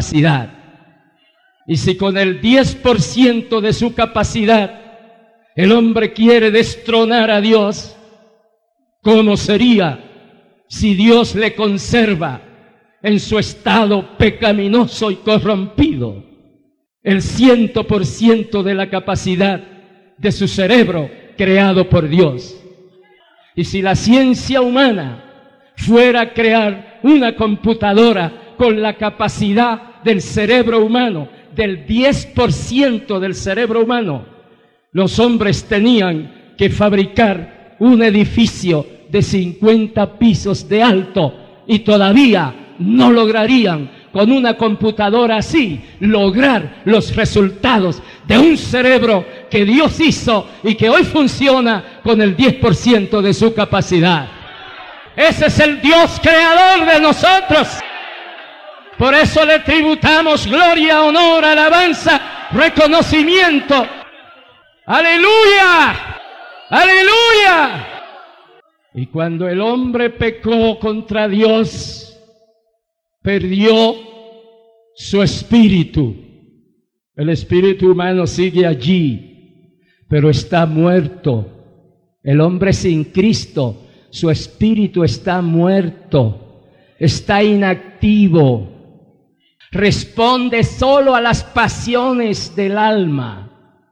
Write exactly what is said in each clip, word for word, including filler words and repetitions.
capacidad. Y si con el diez por ciento de su capacidad el hombre quiere destronar a Dios, ¿cómo sería si Dios le conserva en su estado pecaminoso y corrompido el ciento por ciento de la capacidad de su cerebro creado por Dios? Y si la ciencia humana fuera a crear una computadora con la capacidad del cerebro humano, del diez por ciento del cerebro humano, los hombres tenían que fabricar un edificio de cincuenta pisos de alto y todavía no lograrían con una computadora así lograr los resultados de un cerebro que Dios hizo y que hoy funciona con el diez por ciento de su capacidad. Ese es el Dios creador de nosotros. Por eso le tributamos gloria, honor, alabanza, reconocimiento. ¡Aleluya! ¡Aleluya! Y cuando el hombre pecó contra Dios, perdió su espíritu. El espíritu humano sigue allí, pero está muerto. El hombre sin Cristo, su espíritu está muerto, está inactivo. Responde solo a las pasiones del alma.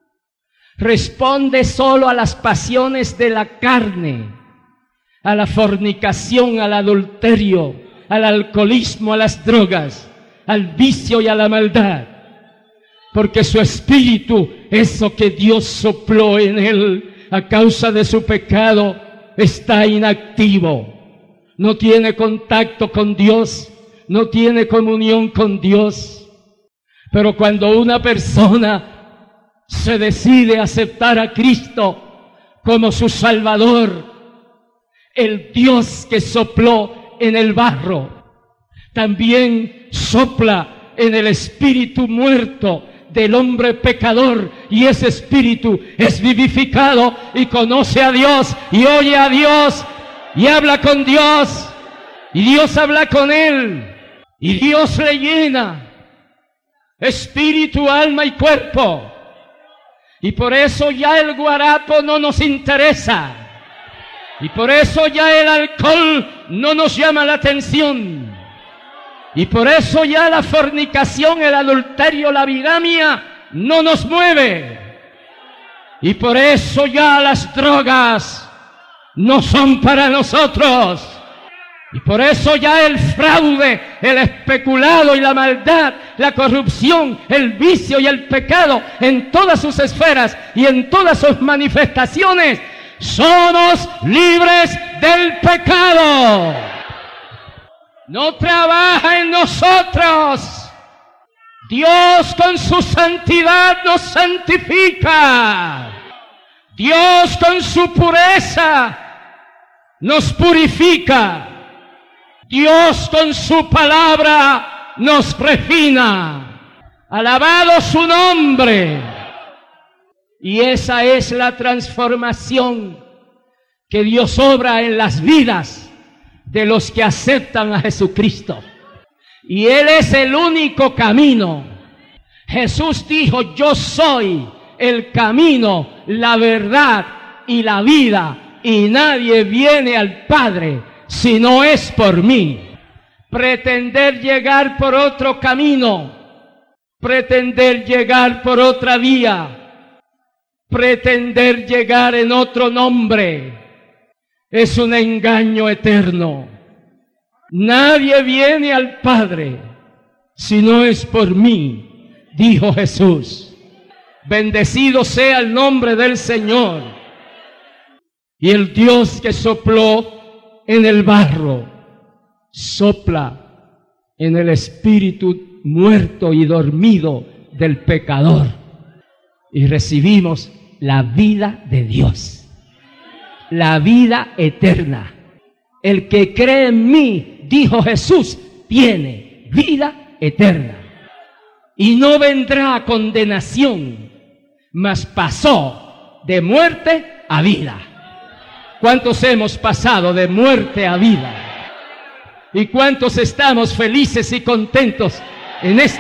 Responde solo a las pasiones de la carne, a la fornicación, al adulterio, al alcoholismo, a las drogas, al vicio y a la maldad. Porque su espíritu, eso que Dios sopló en él a causa de su pecado, está inactivo. No tiene contacto con Dios, no tiene comunión con Dios. Pero cuando una persona se decide aceptar a Cristo como su Salvador, el Dios que sopló en el barro también sopla en el espíritu muerto del hombre pecador, y ese espíritu es vivificado y conoce a Dios y oye a Dios y habla con Dios y Dios habla con él y Dios le llena espíritu, alma y cuerpo. Y por eso ya el guarapo no nos interesa. Y por eso ya el alcohol no nos llama la atención. Y por eso ya la fornicación, el adulterio, la bigamia no nos mueve. Y por eso ya las drogas no son para nosotros. Y por eso ya el fraude, el especulado y la maldad, la corrupción, el vicio y el pecado en todas sus esferas y en todas sus manifestaciones, somos libres del pecado. No trabaja en nosotros. Dios con su santidad nos santifica. Dios con su pureza nos purifica. Dios con su palabra nos refina. Alabado su nombre. Y esa es la transformación que Dios obra en las vidas de los que aceptan a Jesucristo. Y Él es el único camino. Jesús dijo: yo soy el camino, la verdad y la vida, y nadie viene al Padre si no es por mí. Pretender llegar por otro camino, pretender llegar por otra vía, pretender llegar en otro nombre, es un engaño eterno. Nadie viene al Padre si no es por mí, dijo Jesús. Bendecido sea el nombre del Señor. Y el Dios que sopló en el barro, sopla en el espíritu muerto y dormido del pecador, y recibimos la vida de Dios, la vida eterna. El que cree en mí, dijo Jesús, tiene vida eterna, y no vendrá a condenación, mas pasó de muerte a vida. ¿Cuántos hemos pasado de muerte a vida? ¿Y cuántos estamos felices y contentos en este